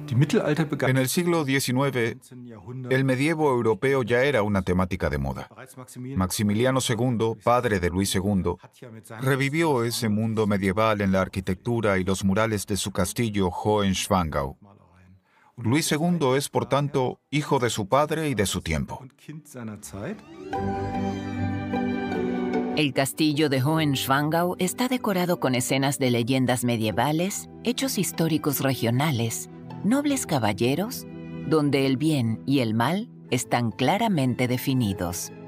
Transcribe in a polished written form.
En el siglo XIX, el medievo europeo ya era una temática de moda. Maximiliano II, padre de Luis II, revivió ese mundo medieval en la arquitectura y los murales de su castillo Hohenschwangau. Luis II es, por tanto, hijo de su padre y de su tiempo. El castillo de Hohenschwangau está decorado con escenas de leyendas medievales, hechos históricos regionales, nobles caballeros, donde el bien y el mal están claramente definidos.